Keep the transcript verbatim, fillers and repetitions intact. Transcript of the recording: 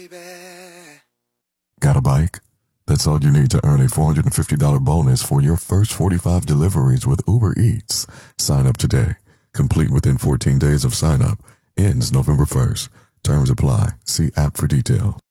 Got a bike? That's all you need to earn a four hundred fifty dollars bonus for your first forty-five deliveries with Uber Eats. Sign up today. Complete within fourteen days of sign up. Ends November first. Terms apply. See app for details.